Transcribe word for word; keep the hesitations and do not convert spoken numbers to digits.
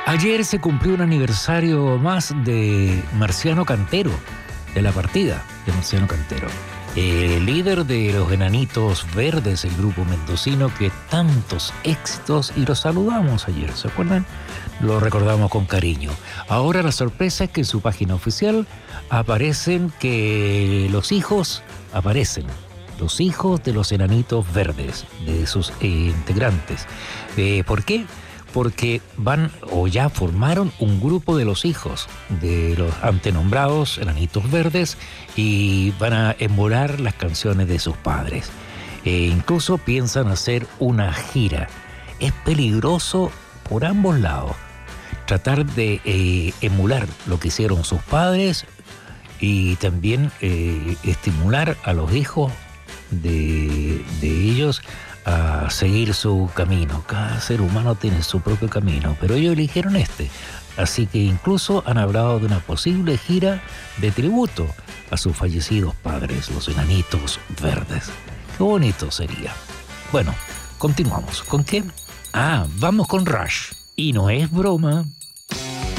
Ayer se cumplió un aniversario más de Marciano Cantero, de la partida de Marciano Cantero, el líder de los Enanitos Verdes, el grupo mendocino que tantos éxitos, y los saludamos ayer, ¿se acuerdan? Lo recordamos con cariño. Ahora la sorpresa es que en su página oficial aparecen que los hijos, aparecen los hijos de los Enanitos Verdes, de sus eh, integrantes. Eh, ¿Por qué? Porque van o ya formaron un grupo de los hijos de los antenombrados Enanitos Verdes y van a emular las canciones de sus padres. E incluso piensan hacer una gira. Es peligroso por ambos lados tratar de eh, emular lo que hicieron sus padres y también eh, estimular a los hijos de, de ellos a seguir su camino. Cada ser humano tiene su propio camino, pero ellos eligieron este. Así que incluso han hablado de una posible gira de tributo a sus fallecidos padres, los Enanitos Verdes. Qué bonito sería. Bueno, continuamos. ¿Con qué? Ah, vamos con Rush. Y no es broma.